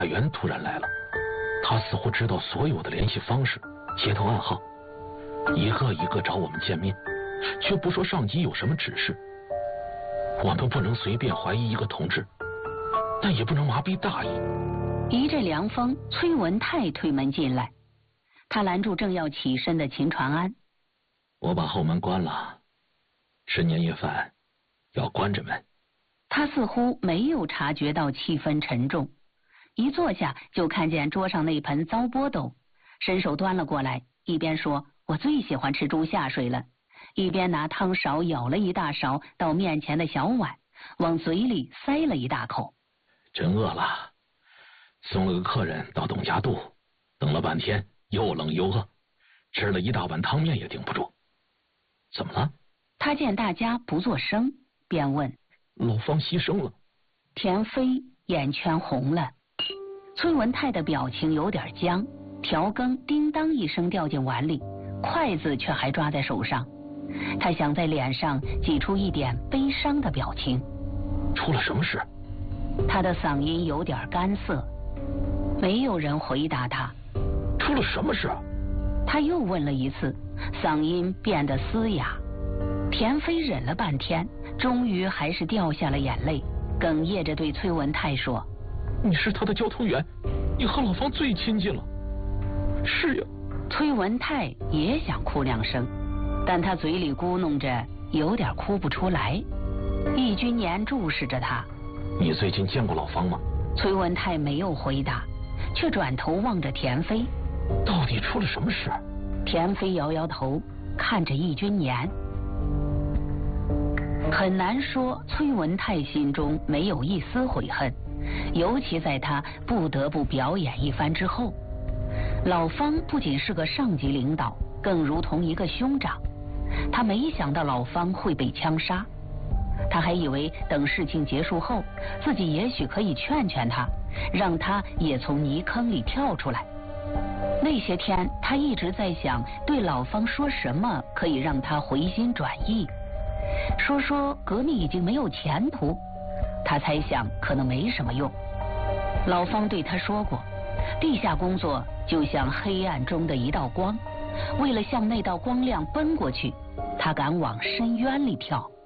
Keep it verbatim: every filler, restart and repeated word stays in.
员突然来了，他似乎知道所有的联系方式、接头暗号，一个一个找我们见面，却不说上级有什么指示。我们不能随便怀疑一个同志，但也不能麻痹大意。 一阵凉风，崔文泰推门进来，他拦住正要起身的秦传安。 我把后门关了，吃年夜饭要关着门。 他似乎没有察觉到气氛沉重，一坐下就看见桌上那盆糟波豆，伸手端了过来，一边说我最喜欢吃猪下水了，一边拿汤勺舀了一大勺到面前的小碗，往嘴里塞了一大口。 真饿了，送了个客人到董家渡，等了半天又冷又饿，吃了一大碗汤面也顶不住。怎么了？ 他见大家不作声，便问。 老方牺牲了。 田飞眼圈红了，崔文泰的表情有点僵，调羹叮当一声掉进碗里，筷子却还抓在手上。他想在脸上挤出一点悲伤的表情。 出了什么事？ 他的嗓音有点干涩。没有人回答他。 出了什么事？ 他又问了一次，嗓音变得嘶哑。田飞忍了半天，终于还是掉下了眼泪，哽咽着对崔文泰说： 你是他的交通员，你和老方最亲近了。是呀。 崔文泰也想哭两声，但他嘴里咕哝着，有点哭不出来。易君年注视着他。 你最近见过老方吗？ 崔文泰没有回答，却转头望着田飞。 到底出了什么事？ 田飞摇摇头，看着易君年。很难说崔文泰心中没有一丝悔恨，尤其在他不得不表演一番之后。老方不仅是个上级领导，更如同一个兄长。他没想到老方会被枪杀，他还以为等事情结束后，自己也许可以劝劝他，让他也从泥坑里跳出来。那些天他一直在想，对老方说什么可以让他回心转意。说说革命已经没有前途，他猜想可能没什么用。老方对他说过，地下工作就像黑暗中的一道光，为了向那道光亮奔过去，他敢往深渊里跳。